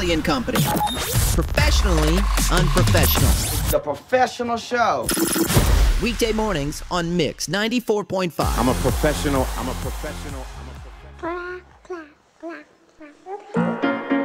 Kelly and Company. Professionally unprofessional. It's a professional show. Weekday mornings on Mix 94.5. I'm a professional.